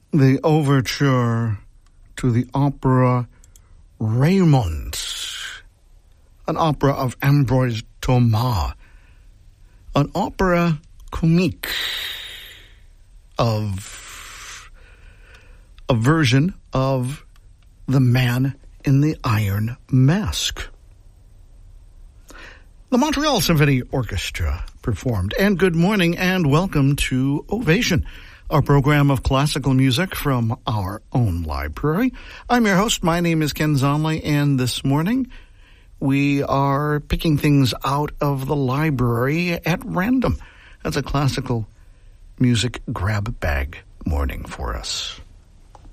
the overture to the opera Raymond, an opera of Ambroise Thomas, an opera comique of a version of The Man in the Iron Mask. The Montreal Symphony Orchestra performed. And good morning and welcome to Ovation, our program of classical music from our own library. I'm your host. My name is Ken Zonley, and this morning we are picking things out of the library at random. That's a classical music grab bag morning for us.